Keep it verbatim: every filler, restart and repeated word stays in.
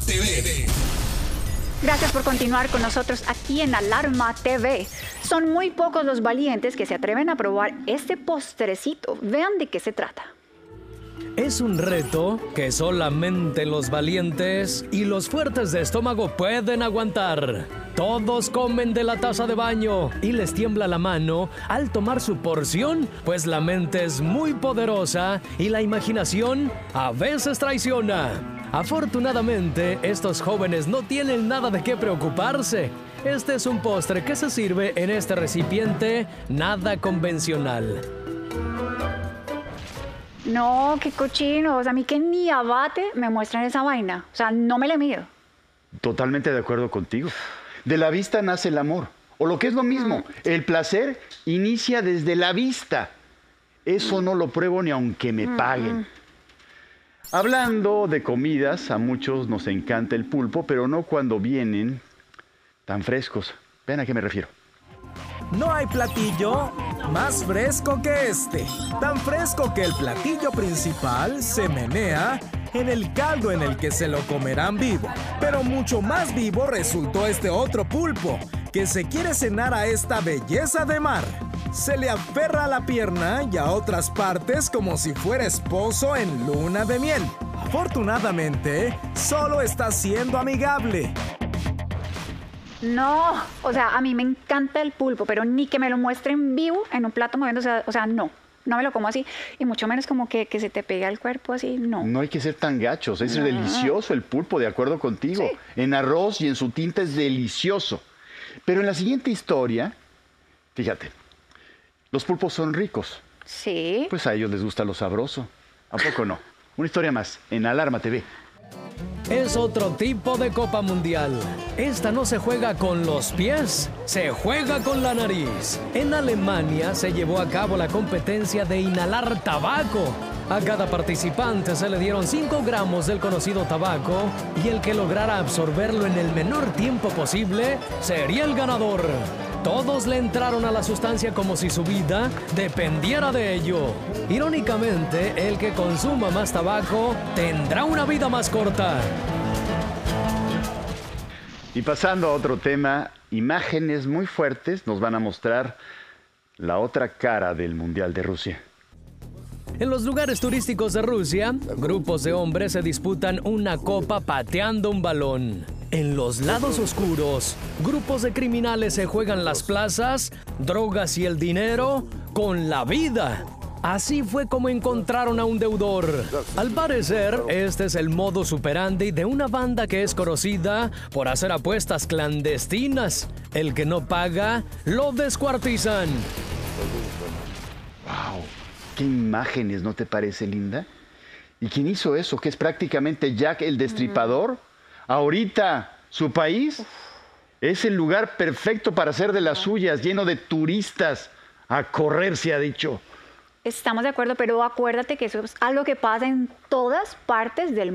T V. Gracias por continuar con nosotros aquí en Alarma T V. Son muy pocos los valientes que se atreven a probar este postrecito. Vean de qué se trata. Es un reto que solamente los valientes y los fuertes de estómago pueden aguantar. Todos comen de la taza de baño y les tiembla la mano al tomar su porción, pues la mente es muy poderosa y la imaginación a veces traiciona. Afortunadamente, estos jóvenes no tienen nada de qué preocuparse. Este es un postre que se sirve en este recipiente nada convencional. No, qué cochinos. A mí que ni abate me muestran esa vaina. O sea, no me le mido. Totalmente de acuerdo contigo. De la vista nace el amor. O lo que es lo mismo, mm. el placer inicia desde la vista. Eso mm. no lo pruebo ni aunque me mm. paguen. Hablando de comidas, a muchos nos encanta el pulpo, pero no cuando vienen tan frescos. Vean a qué me refiero. No hay platillo más fresco que este. Tan fresco que el platillo principal se menea en el caldo en el que se lo comerán vivo. Pero mucho más vivo resultó este otro pulpo, que se quiere cenar a esta belleza de mar. Se le aferra a la pierna y a otras partes como si fuera esposo en luna de miel. Afortunadamente, solo está siendo amigable. No, o sea, a mí me encanta el pulpo, pero ni que me lo muestren vivo en un plato moviéndose, o sea, no, no me lo como así, y mucho menos como que, que se te pegue al cuerpo así, no. No hay que ser tan gachos, es no. delicioso el pulpo, de acuerdo contigo. Sí. En arroz y en su tinta es delicioso. Pero en la siguiente historia, fíjate, los pulpos son ricos. Sí. Pues a ellos les gusta lo sabroso. ¿A poco no? Una historia más en Alarma T V. Es otro tipo de Copa Mundial. Esta no se juega con los pies, se juega con la nariz. En Alemania se llevó a cabo la competencia de inhalar tabaco. A cada participante se le dieron cinco gramos del conocido tabaco y el que lograra absorberlo en el menor tiempo posible sería el ganador. Todos le entraron a la sustancia como si su vida dependiera de ello. Irónicamente, el que consuma más tabaco tendrá una vida más corta. Y pasando a otro tema, imágenes muy fuertes nos van a mostrar la otra cara del Mundial de Rusia. En los lugares turísticos de Rusia, grupos de hombres se disputan una copa pateando un balón. En los lados oscuros, grupos de criminales se juegan las plazas, drogas y el dinero con la vida. Así fue como encontraron a un deudor. Al parecer, este es el modus operandi de una banda que es conocida por hacer apuestas clandestinas. El que no paga, lo descuartizan. ¡Wow! ¡Qué imágenes! ¿No te parece, Linda? ¿Y quién hizo eso? ¿Que es prácticamente Jack el Destripador? Ahorita, su país es el lugar perfecto para hacer de las suyas, lleno de turistas. A correr, se ha dicho. Estamos de acuerdo, pero acuérdate que eso es algo que pasa en todas partes del mundo.